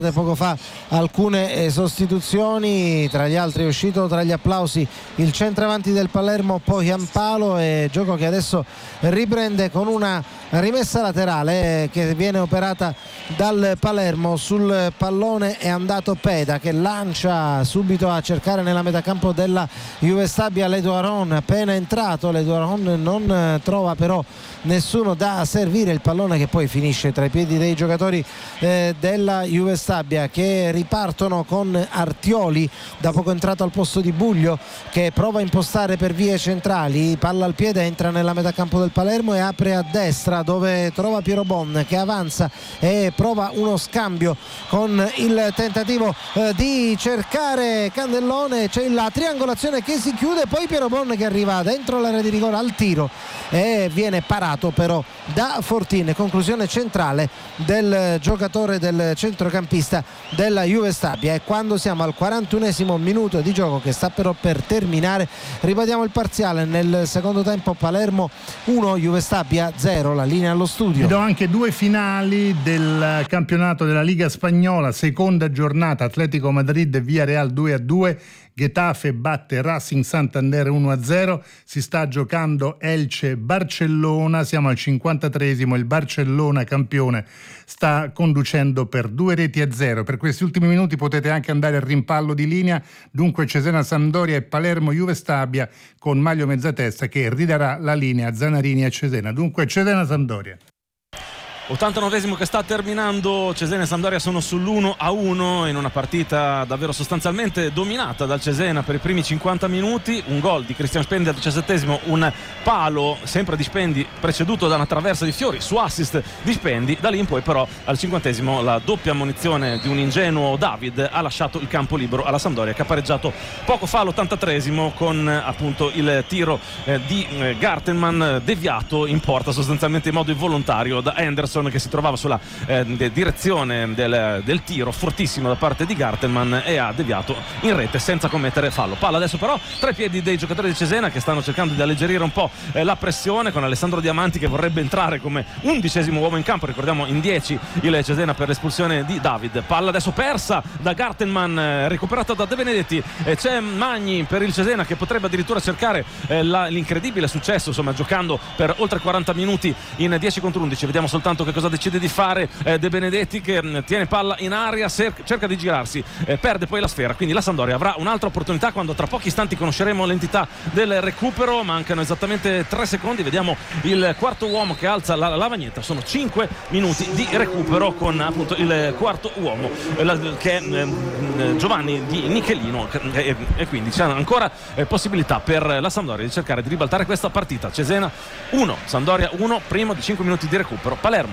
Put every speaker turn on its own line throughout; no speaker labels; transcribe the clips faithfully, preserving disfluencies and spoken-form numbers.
Poco fa alcune sostituzioni, tra gli altri è uscito tra gli applausi il centravanti del Palermo Pohjanpalo, e gioco che adesso riprende con una rimessa laterale che viene operata dal Palermo. Sul pallone è andato Peda, che lancia subito a cercare nella metacampo della Juve Stabia Leduaron. Appena entrato Leduaron non trova però nessuno da servire il pallone, che poi finisce tra i piedi dei giocatori eh, della Juve Stabia, che ripartono con Artioli, da poco entrato al posto di Buglio, che prova a impostare per vie centrali. Palla al piede, entra nella metacampo del Palermo e apre a destra, dove trova Piero Bon, che avanza e prova uno scambio con il tentativo eh, di cercare Candellone. C'è la triangolazione che si chiude, poi Piero Bon che arriva dentro l'area di rigore al tiro e viene parato però da Fortin. Conclusione centrale del giocatore, del centrocampista della Juve Stabia. E quando siamo al quarantunesimo minuto di gioco, che sta però per terminare, ribadiamo il parziale nel secondo tempo: Palermo uno, Juve Stabia zero. La linea allo studio.
Ed ho anche due finali del campionato della Liga Spagnola, seconda giornata: Atletico Madrid e Villarreal due a due, Getafe batte Racing Santander uno a zero, si sta giocando Elche-Barcellona, siamo al cinquantatreesimo, il Barcellona campione sta conducendo per due reti a zero. Per questi ultimi minuti potete anche andare al rimpallo di linea, dunque Cesena-Sampdoria e Palermo-Juve Stabia, con Maglio Mezzatesta che ridarà la linea a Zanarini e Cesena. Dunque Cesena-Sampdoria.
ottantanovesimo che sta terminando, Cesena e Sampdoria sono sull'uno a uno in una partita davvero sostanzialmente dominata dal Cesena per i primi cinquanta minuti. Un gol di Cristian Spendi al diciassettesimo, un palo sempre di Spendi preceduto da una traversa di Fiori su assist di Spendi. Da lì in poi però al cinquantesimo la doppia ammonizione di un ingenuo David ha lasciato il campo libero alla Sampdoria, che ha pareggiato poco fa all'ottantatreesimo con appunto il tiro eh, di eh, Gartenman deviato in porta sostanzialmente in modo involontario da Henderson, che si trovava sulla eh, direzione del, del tiro fortissimo da parte di Gartenman, e ha deviato in rete senza commettere fallo. Palla adesso però tra i piedi dei giocatori di Cesena, che stanno cercando di alleggerire un po' eh, la pressione, con Alessandro Diamanti che vorrebbe entrare come undicesimo uomo in campo. Ricordiamo in dieci il Cesena per l'espulsione di David. Palla adesso persa da Gartenman, eh, recuperata da De Benedetti, eh, c'è Magni per il Cesena, che potrebbe addirittura cercare eh, la, l'incredibile successo, insomma, giocando per oltre quaranta minuti in dieci contro undici. Vediamo soltanto che cosa decide di fare eh, De Benedetti, che mh, tiene palla in aria, cer- cerca di girarsi, eh, perde poi la sfera, quindi la Sampdoria avrà un'altra opportunità quando tra pochi istanti conosceremo l'entità del recupero. Mancano esattamente tre secondi, vediamo il quarto uomo che alza la lavagnetta. Sono cinque minuti di recupero con appunto il quarto uomo eh, la, che è eh, Giovanni Di Nichelino, eh, e quindi c'è ancora eh, possibilità per la Sampdoria di cercare di ribaltare questa partita. Cesena uno, Sampdoria uno, primo di cinque minuti di recupero. Palermo.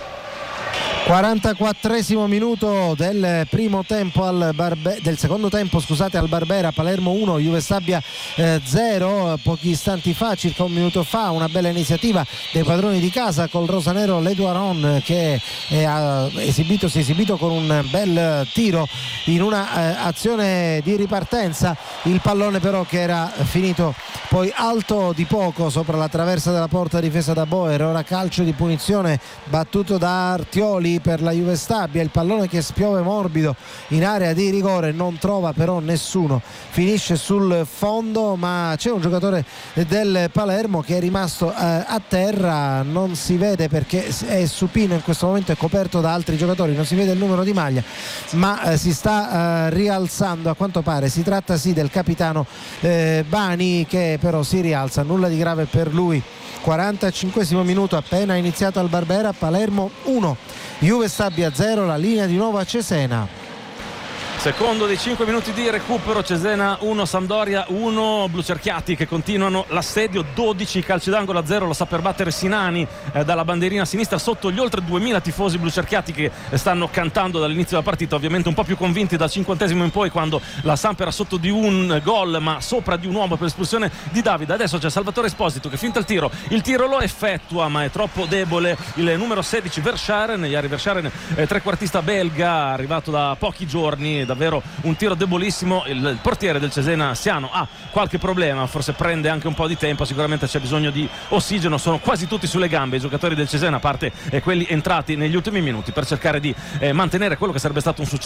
quarantaquattresimo minuto del primo tempo al Barbe- del secondo tempo scusate al Barbera. Palermo uno, Juve Stabia eh, zero. Pochi istanti fa, circa un minuto fa, una bella iniziativa dei padroni di casa col rosanero Leduaron, che eh, ha esibito, si è esibito con un bel tiro in una eh, azione di ripartenza. Il pallone però che era finito poi alto di poco sopra la traversa della porta difesa da Boer. Ora calcio di punizione battuto da Artioli per la Juve Stabia. Il pallone che spiove morbido in area di rigore, non trova però nessuno, finisce sul fondo, ma c'è un giocatore del Palermo che è rimasto eh, a terra. Non si vede perché è supino in questo momento, è coperto da altri giocatori, non si vede il numero di maglia, ma eh, si sta eh, rialzando a quanto pare. Si tratta sì del capitano eh, Bani, che però si rialza, nulla di grave per lui. quarantacinquesimo minuto, appena iniziato al Barbera. Palermo uno, Juve Stabia zero. La linea di nuovo a Cesena.
Secondo dei cinque minuti di recupero, Cesena uno, Sampdoria uno. Blucerchiati che continuano l'assedio, dodici calci d'angolo a zero, lo sta per battere Sinani eh, dalla bandierina sinistra, sotto gli oltre duemila tifosi blucerchiati che stanno cantando dall'inizio della partita, ovviamente un po' più convinti dal cinquantesimo in poi, quando la Samp era sotto di un gol ma sopra di un uomo per l'espulsione di Davide. Adesso c'è Salvatore Esposito che finta il tiro, il tiro lo effettua ma è troppo debole il numero sedici Verscharen, Jari Verscharen, eh, trequartista belga arrivato da pochi giorni, davvero un tiro debolissimo. Il, il portiere del Cesena, Siano, ha qualche problema, forse prende anche un po' di tempo, sicuramente c'è bisogno di ossigeno. Sono quasi tutti sulle gambe i giocatori del Cesena, a parte eh, quelli entrati negli ultimi minuti, per cercare di eh, mantenere quello che sarebbe stato un successo